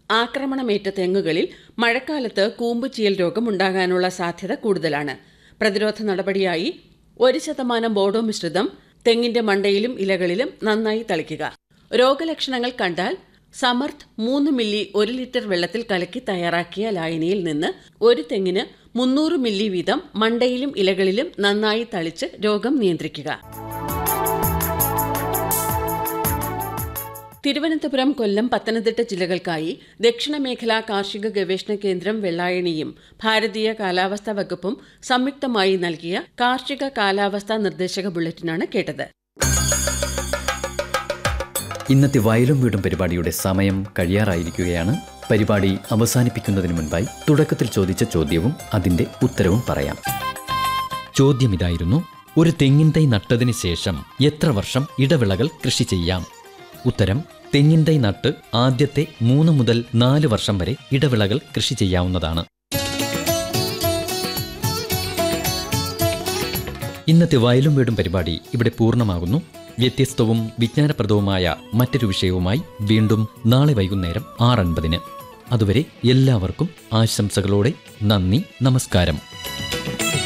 ആക്രമണമേറ്റ തെങ്ങുകളിൽ മഴക്കാലത്ത് കൂമ്പുചീയൽ രോഗം ഉണ്ടാകാനുള്ള സാധ്യത കൂടുതലാണ്. പ്രതിരോധ നടപടിയായി 1% ബോഡോ മിശ്രിതം തെങ്ങിന്റെ മണ്ടയിലും ഇലകളിലും നന്നായി തളിക്കുക. രോഗലക്ഷണങ്ങൾ കണ്ടാൽ സമർത്ഥ് 3 മില്ലി 1 ലിറ്റർ വെള്ളത്തിൽ കലക്കി തയ്യാറാക്കിയ ലായനിയിൽ നിന്ന് ഒരു തെങ്ങിന് 300 മില്ലി വീതം മണ്ടയിലും ഇലകളിലും നന്നായി തളിച്ച് രോഗം നിയന്ത്രിക്കുക. തിരുവനന്തപുരം, കൊല്ലം, പത്തനംതിട്ട ജില്ലകൾക്കായി ദക്ഷിണമേഖലാ കാർഷിക ഗവേഷണ കേന്ദ്രം വെള്ളായണിയും ഭാരതീയ കാലാവസ്ഥാ വകുപ്പും സംയുക്തമായി നൽകിയ കാർഷിക കാലാവസ്ഥാ നിർദ്ദേശക ബുള്ളറ്റിനാണ് കേട്ടത്. ഇന്നത്തെ വയലും വീടും പരിപാടിയുടെ സമയം കഴിയാറായിരിക്കുകയാണ്. പരിപാടി അവസാനിപ്പിക്കുന്നതിന് മുൻപായി തുടക്കത്തിൽ ചോദിച്ച ചോദ്യവും അതിന്റെ ഉത്തരവും പറയാം. ചോദ്യം ഇതായിരുന്നു: ഒരു തെങ്ങിൻ തൈ നട്ടതിന് ശേഷം എത്ര വർഷം ഇടവിളകൾ കൃഷി ചെയ്യാം? ഉത്തരം: തെങ്ങിൻ തൈ നട്ട് ആദ്യത്തെ 3 മുതൽ 4 വർഷം വരെ ഇടവിളകൾ കൃഷി ചെയ്യാവുന്നതാണ്. ഇന്നത്തെ വയലും വീടും പരിപാടി ഇവിടെ പൂർണ്ണമാകുന്നു. വ്യത്യസ്തവും വിജ്ഞാനപ്രദവുമായ മറ്റൊരു വിഷയവുമായി വീണ്ടും നാളെ വൈകുന്നേരം 6:50. അതുവരെ എല്ലാവർക്കും ആശംസകളോടെ നന്ദി, നമസ്കാരം.